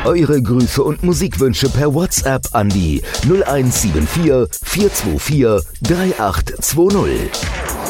Eure Grüße und Musikwünsche per WhatsApp an die 0174 424 3820.